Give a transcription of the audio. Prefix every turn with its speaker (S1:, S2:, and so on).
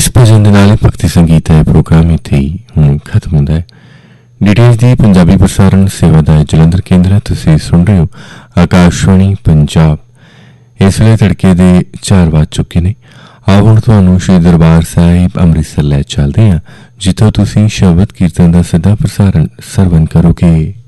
S1: इस भजन दे नाल ही भगती संगीत है प्रोग्राम इत्थे ही हुण खत्म हुंदा है। डीटीएच दी पंजाबी प्रसारण सेवा दा जलंधर केंद्र है। तुसीं सुन रहे हो आकाशवाणी पंजाब। इस वेले तड़के दे 4 वज चुके ने। आओ हुण तुहानूं श्री दरबार साहिब अमृतसर लै चलदे हां, जिੱਥੋਂ तुसीं शबद कीर्तन दा सिद्धा प्रसारण सरवण करोगे।